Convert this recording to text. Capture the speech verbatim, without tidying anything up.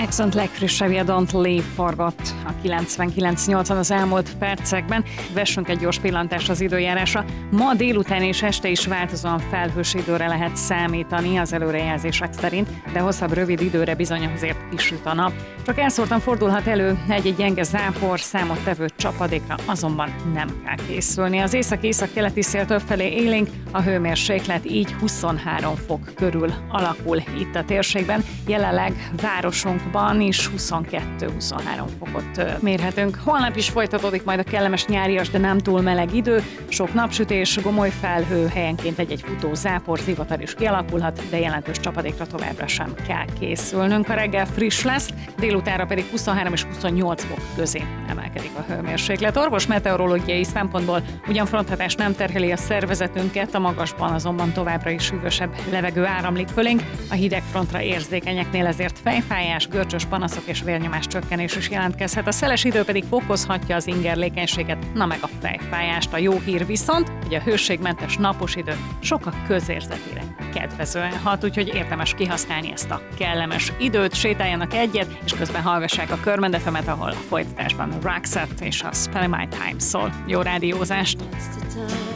Exxont legfrissebb Don't Leave forgott a kilencvenkilenc nyolcvan az elmúlt percekben. Vessünk egy gyors pillantást az időjárásra. Ma délután és este is változóan felhős időre lehet számítani az előrejelzések szerint, de hosszabb rövid időre bizony azért kisüt a nap. Csak elszórtan fordulhat elő egy-egy gyenge zápor, számot tevő csapadékra azonban nem kell készülni. Az észak-észak-keleti szél többfelé élénk, a hőmérséklet így huszonhárom fok körül alakul itt a térségben. Jelenleg városunkban is huszonkettő-huszonhárom fokot mérhetünk. Holnap is folytatódik majd a kellemes nyárias, de nem túl meleg idő. Sok napsütés, gomoly felhő, helyenként egy-egy futó zápor, zivatar is kialakulhat, de jelentős csapadékra továbbra sem kell készülnünk. A reggel friss lesz, délutánra pedig huszonhárom és huszonnyolc fok közé emelkedik a hőmérséklet. Orvos meteorológiai szempontból ugyan fronthatás nem terheli a szervezetünket, a magasban azonban továbbra is hűvösebb levegő áramlik fölénk. A hideg frontra érzékenyeknél ezért fejfájás, görcsös panaszok és vérnyomás csökkenés is jelentkezhet. A szeles idő pedig fokozhatja az ingerlékenységet, na meg a fejfájást. A jó hír viszont, hogy a hőségmentes napos idő sokak közérzetére kedvezően hat, úgyhogy érdemes kihasználni ezt a kellemes időt, sétáljanak egyet, és közben hallgassák a Körmend ef emet, ahol a folytatásban Roxette és a Spell My Time szól. Jó rádiózást!